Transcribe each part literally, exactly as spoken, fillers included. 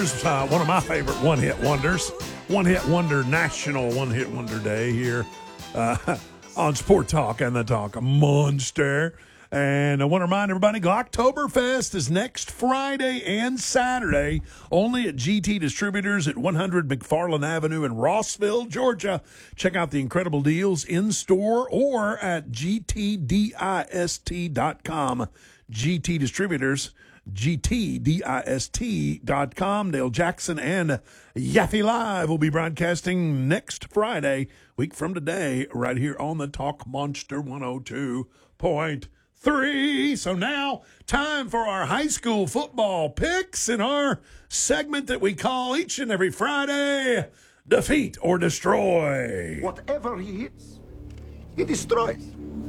Wonders, uh, one of my favorite one-hit wonders. One-hit wonder, National One-Hit Wonder Day here uh, on Sport Talk and the Talk Monster. And I want to remind everybody, Oktoberfest is next Friday and Saturday, only at G T Distributors at one hundred McFarland Avenue in Rossville, Georgia. Check out the incredible deals in store or at G T dist dot com. G T Distributors, G T dist dot com. Dale Jackson and Yaffe Live will be broadcasting next Friday, week from today, right here on the Talk Monster one oh two point three. So now, time for our high school football picks in our segment that we call each and every Friday, Defeat or Destroy. Whatever he hits, he destroys.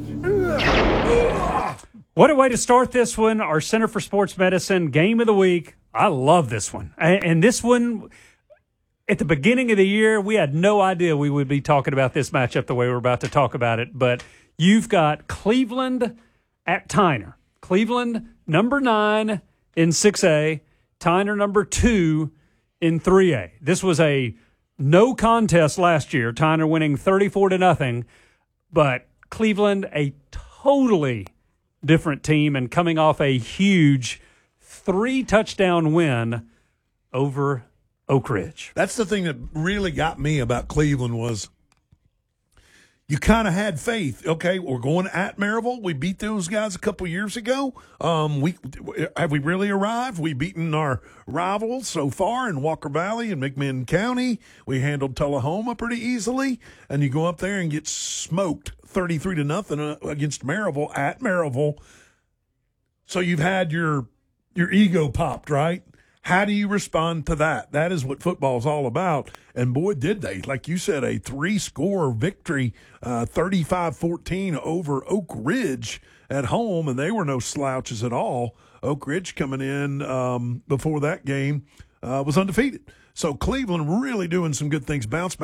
What a way to start this one. Our Center for Sports Medicine Game of the Week. I love this one. And this one, at the beginning of the year, we had no idea we would be talking about this matchup the way we're about to talk about it. But you've got Cleveland at Tyner. Cleveland, number nine in six A. Tyner, number two in three A. This was a no contest last year. Tyner winning thirty-four to nothing. But Cleveland, a totally different team and coming off a huge three-touchdown win over Oak Ridge. That's the thing that really got me about Cleveland was you kind of had faith. Okay, we're going at Maryville. We beat those guys a couple years ago. Um, we have we really arrived? We beaten our rivals so far in Walker Valley and McMinn County. We handled Tullahoma pretty easily, and you go up there and get smoked thirty-three to nothing against Maryville at Maryville. So you've had your your ego popped, right? How do you respond to that? That is what football is all about. And, boy, did they. Like you said, a three-score victory, uh, thirty-five fourteen over Oak Ridge at home, and they were no slouches at all. Oak Ridge coming in um, before that game uh, was undefeated. So Cleveland really doing some good things. Bounce back.